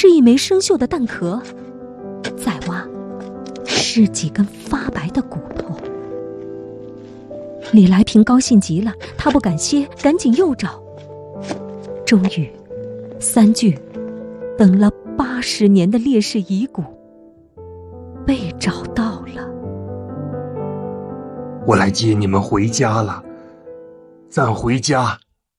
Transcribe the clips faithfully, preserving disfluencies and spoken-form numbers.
是一枚生锈的弹壳，再挖是几根发白的骨头。李来平高兴极了，他不敢歇，赶紧又找。终于，三具等了八十年的烈士遗骨被找到了。 我来接你们回家了，咱回家。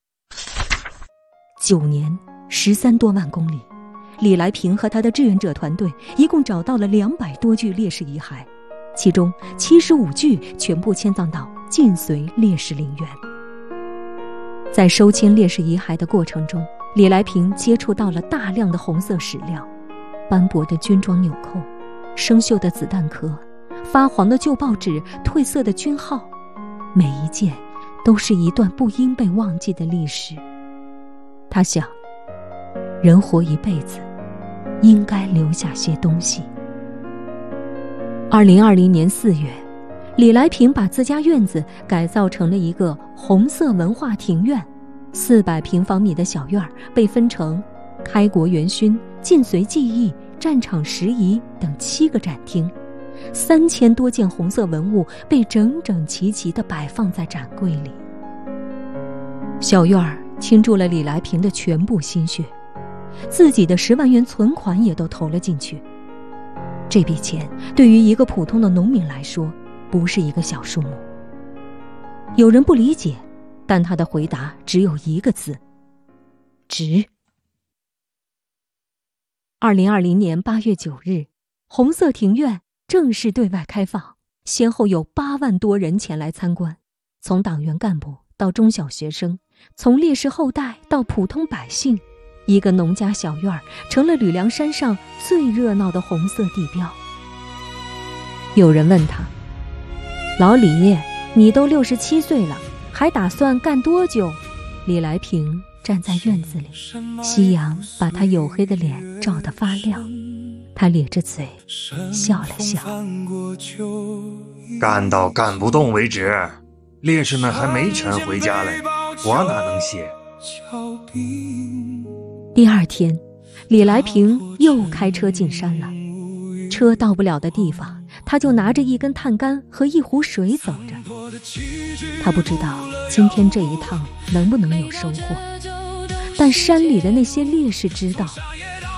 九年，十三多万公里，李来平和他的志愿者团队一共找到了两百多具烈士遗骸，其中七十五具全部迁葬到晋绥烈士陵园。在收迁烈士遗骸的过程中，李来平接触到了大量的红色史料，斑驳的军装纽扣，生锈的子弹壳，发黄的旧报纸，褪色的军号，每一件都是一段不应被忘记的历史。他想，人活一辈子，应该留下些东西。二零二零年四月，李来平把自家院子改造成了一个红色文化庭院，四百平方米的小院被分成开国元勋、晋绥记忆、战场拾遗等七个展厅，三千多件红色文物被整整齐齐地摆放在展柜里。小院儿倾注了李来平的全部心血，自己的十万元存款也都投了进去。这笔钱对于一个普通的农民来说，不是一个小数目。有人不理解，但他的回答只有一个字：值。二零二零年八月九日，红色庭院正式对外开放，先后有八万多人前来参观，从党员干部到中小学生，从烈士后代到普通百姓，一个农家小院成了吕梁山上最热闹的红色地标。有人问他：老李，你都六十七岁了，还打算干多久？李来平站在院子里，夕阳把他黝黑的脸照得发亮，他咧着嘴笑了笑。 干到干不动为止，烈士们还没全回家嘞，我哪能歇？ 第二天，李来平又开车进山了，车到不了的地方，他就拿着一根炭杆和一壶水走着。他不知道今天这一趟能不能有收获，但山里的那些烈士知道，